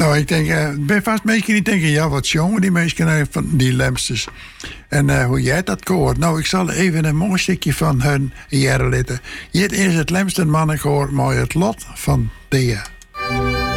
Nou, ik denk, ben vast mensen die denken, ja, wat jongen die mensen van die lemsters. En hoe jij dat koort. Nou, ik zal even een mooi stukje van hun jaren laten. Hier is het lemste mannenkoor, maar het lot van Thea.